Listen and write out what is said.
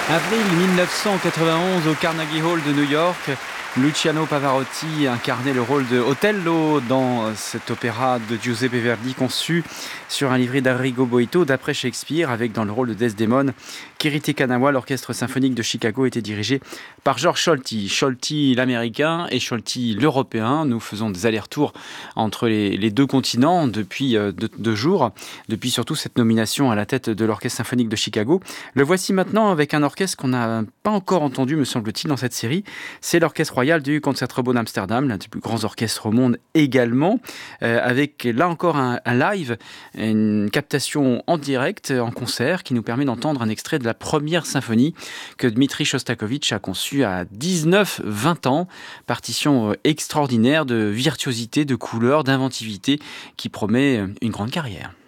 Avril 1991 au Carnegie Hall de New York, Luciano Pavarotti incarnait le rôle de Otello dans cet opéra de Giuseppe Verdi conçu sur un livret d'Arrigo Boito d'après Shakespeare, avec dans le rôle de Desdemone Kirite Kanawa. L'orchestre symphonique de Chicago était dirigé par George Solti. Solti l'américain et Solti l'européen. Nous faisons des allers-retours entre les deux continents depuis 2 jours, depuis surtout cette nomination à la tête de l'orchestre symphonique de Chicago. Le voici maintenant avec un orchestre qu'on n'a pas encore entendu, me semble-t-il, dans cette série. C'est l'Orchestre Royal du Concertgebouw d'Amsterdam, l'un des plus grands orchestres au monde également, avec là encore un live, une captation en direct, en concert, qui nous permet d'entendre un extrait de la première symphonie que Dmitri Shostakovich a conçue à 19-20 ans. Partition extraordinaire de virtuosité, de couleur, d'inventivité, qui promet une grande carrière.